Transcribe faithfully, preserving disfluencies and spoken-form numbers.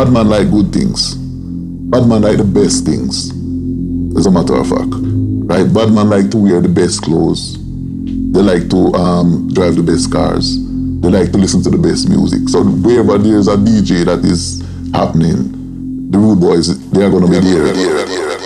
bad man like good things. Bad man like the best things. As a matter of fact. Right? Bad man like to wear the best clothes. They like to um, drive the best cars. They like to listen to the best music. So wherever there's a D J that is happening, the rude boys, they are going to be there.